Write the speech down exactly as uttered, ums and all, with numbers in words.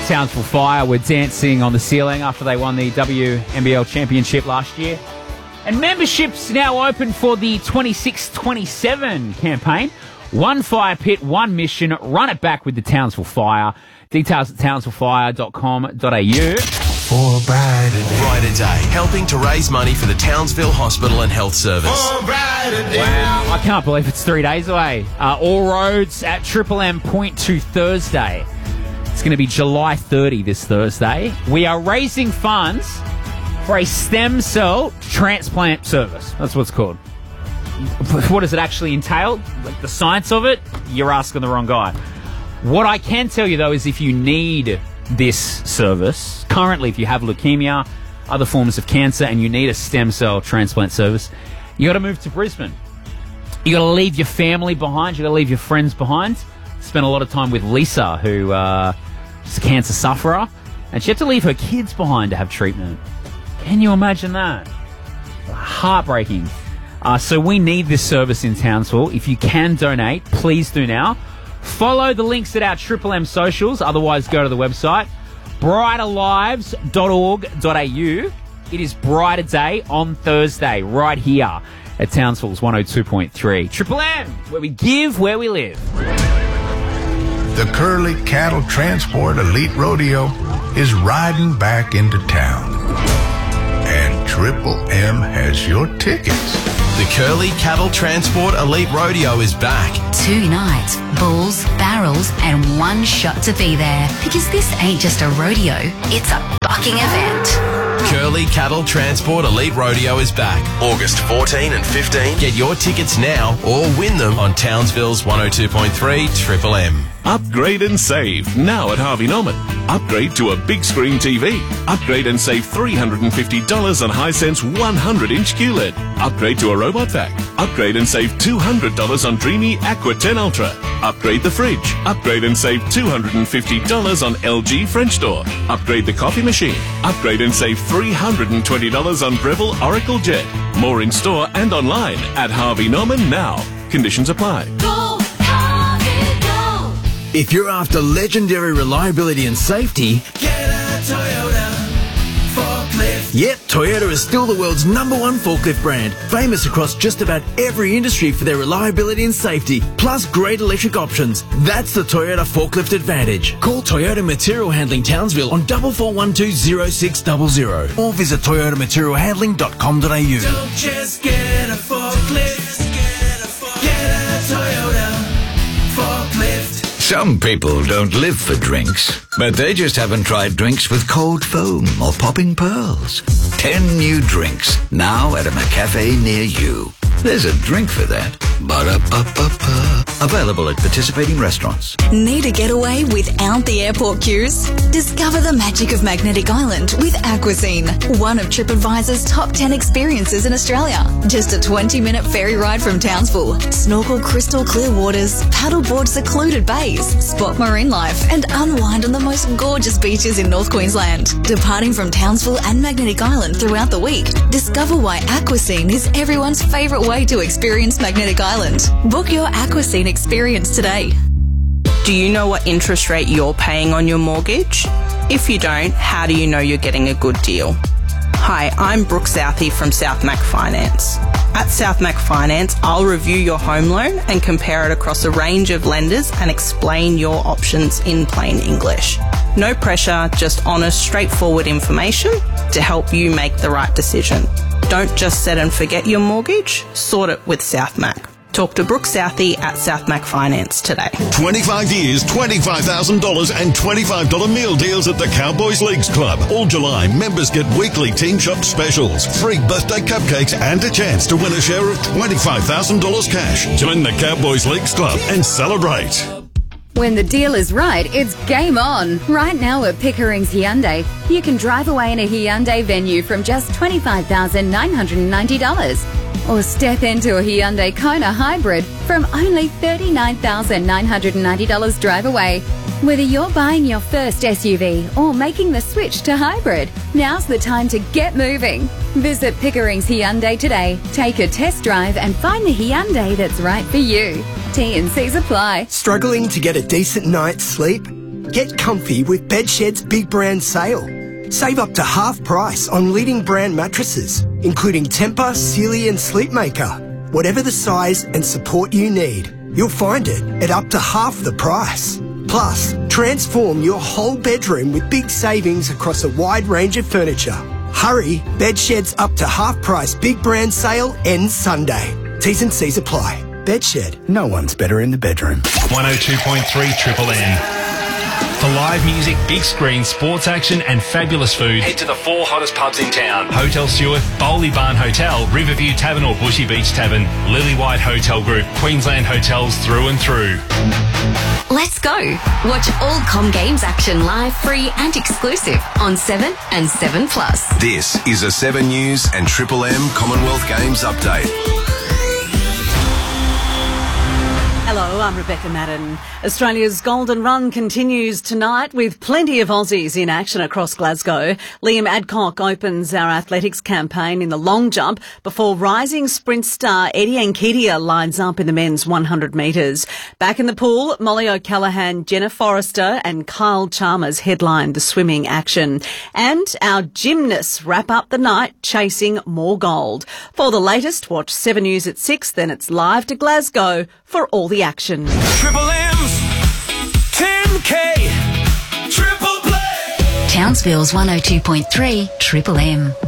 Townsville Fire were dancing on the ceiling after they won the W N B L Championship last year. And memberships now open for the twenty-six twenty-seven campaign. One fire pit, one mission. Run it back with the Townsville Fire. Details at townsville fire dot com dot a u. For a brighter day. Brighter Day, helping to raise money for the Townsville Hospital and Health Service. For a brighter day. Wow, I can't believe it's three days away. Uh, all roads at Triple M point to Thursday. It's going to be July thirtieth this Thursday. We are raising funds for a stem cell transplant service. That's what it's called. What does it actually entail? Like the science of it? You're asking the wrong guy. What I can tell you, though, is if you need this service, currently if you have leukemia, other forms of cancer, and you need a stem cell transplant service, you got to move to Brisbane. You got to leave your family behind. You got to leave your friends behind. Spent a lot of time with Lisa, who uh, is a cancer sufferer, and she had to leave her kids behind to have treatment. Can you imagine that? Heartbreaking. Uh, so we need this service in Townsville. If you can donate, please do now. Follow the links at our Triple M socials. Otherwise, go to the website, brighter lives dot org dot a u. It is Brighter Day on Thursday, right here at Townsville's one oh two point three. Triple M, where we give, where we live. The Curly Cattle Transport Elite Rodeo is riding back into town. And Triple M has your tickets. The Curly Cattle Transport Elite Rodeo is back. Two nights, bulls, barrels, and one shot to be there. Because this ain't just a rodeo, it's a bucking event. Curly Cattle Transport Elite Rodeo is back. August fourteenth and fifteenth. Get your tickets now or win them on Townsville's one oh two point three Triple M. Upgrade and save now at Harvey Norman. Upgrade to a big screen T V. Upgrade and save three hundred fifty dollars on Hisense one hundred inch Q L E D. Upgrade to a robot vac. Upgrade and save two hundred dollars on Dreamy Aqua ten Ultra. Upgrade the fridge. Upgrade and save two hundred fifty dollars on L G French door. Upgrade the coffee machine. Upgrade and save three hundred twenty dollars on Breville Oracle Jet. More in store and online at Harvey Norman now. Conditions apply. Go, Harvey, go. If you're after legendary reliability and safety, Get a Toyota forklift. yep, Toyota is still the world's number one forklift brand, famous across just about every industry for their reliability and safety, plus great electric options. That's the Toyota Forklift Advantage. Call Toyota Material Handling Townsville on four four one two zero six zero zero or visit toyota material handling dot com dot a u. Don't just get a forklift. Get a, get a Toyota forklift. Some people don't live for drinks, but they just haven't tried drinks with cold foam or popping pearls. Ten new drinks, now at a McCafe near you. There's a drink for that. Ba-da-ba-ba-ba. Available at participating restaurants. Need a getaway without the airport queues? Discover the magic of Magnetic Island with Aquascene, one of TripAdvisor's top ten experiences in Australia. Just a twenty minute ferry ride from Townsville. Snorkel crystal clear waters, paddleboard secluded bays, spot marine life, and unwind on the most gorgeous beaches in North Queensland. Departing from Townsville and Magnetic Island throughout the week, discover why Aquascene is everyone's favourite way to experience Magnetic Island. Book your Aquascene experience today. Do you know what interest rate you're paying on your mortgage? If you don't, how do you know you're getting a good deal? Hi, I'm Brooke Southey from South Mac Finance. At South Mac Finance, I'll review your home loan and compare it across a range of lenders and explain your options in plain English. No pressure, just honest, straightforward information to help you make the right decision. Don't just set and forget your mortgage, sort it with South Mac. Talk to Brooke Southey at South Mac Finance today. twenty-five years, twenty-five thousand dollars and twenty-five dollars meal deals at the Cowboys Leagues Club. All July, members get weekly Team Shop specials, free birthday cupcakes and a chance to win a share of twenty-five thousand dollars cash. Join the Cowboys Leagues Club and celebrate. When the deal is right, it's game on. Right now at Pickering's Hyundai, you can drive away in a Hyundai Venue from just twenty-five thousand nine hundred ninety dollars. Or step into a Hyundai Kona Hybrid from only thirty-nine thousand nine hundred ninety dollars drive away. Whether you're buying your first S U V or making the switch to hybrid, now's the time to get moving. Visit Pickering's Hyundai today. Take a test drive and find the Hyundai that's right for you. T and C's apply. Struggling to get a decent night's sleep? Get comfy with Bedshed's big brand sale. Save up to half price on leading brand mattresses, including Tempur, Sealy and Sleepmaker. Whatever the size and support you need, you'll find it at up to half the price. Plus, transform your whole bedroom with big savings across a wide range of furniture. Hurry, Bedshed's up to half price big brand sale ends Sunday. T's and C's apply. Bedshed, no one's better in the bedroom. one oh two point three Triple M. For live music, big screen, sports action and fabulous food, head to the four hottest pubs in town. Hotel Stewart, Bowley Barn Hotel, Riverview Tavern or Bushy Beach Tavern, Lily White Hotel Group, Queensland hotels through and through. Let's go. Watch all Com Games action live, free and exclusive on seven and seven plus. This is a seven News and Triple M Commonwealth Games update. Hello, I'm Rebecca Madden. Australia's Golden Run continues tonight with plenty of Aussies in action across Glasgow. Liam Adcock opens our athletics campaign in the long jump before rising sprint star Eddie Nketiah lines up in the men's one hundred metres. Back in the pool, Molly O'Callaghan, Jenna Forrester and Kyle Chalmers headline the swimming action. And our gymnasts wrap up the night chasing more gold. For the latest, watch seven News at six, then it's live to Glasgow for all the action. Triple M's ten K Triple Play. Townsville's one oh two point three Triple M.